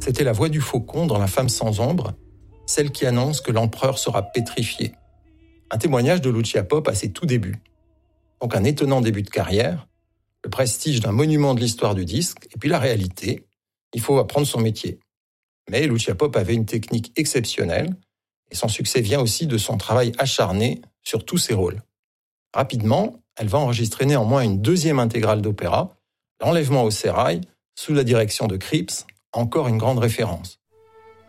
C'était la voix du faucon dans La femme sans ombre, celle qui annonce que l'empereur sera pétrifié. Un témoignage de Lucia Pope à ses tout débuts. Donc un étonnant début de carrière, le prestige d'un monument de l'histoire du disque, et puis la réalité, il faut apprendre son métier. Mais Lucia Pope avait une technique exceptionnelle, et son succès vient aussi de son travail acharné sur tous ses rôles. Rapidement, elle va enregistrer néanmoins une deuxième intégrale d'opéra, L'Enlèvement au sérail, sous la direction de Kripps, encore une grande référence.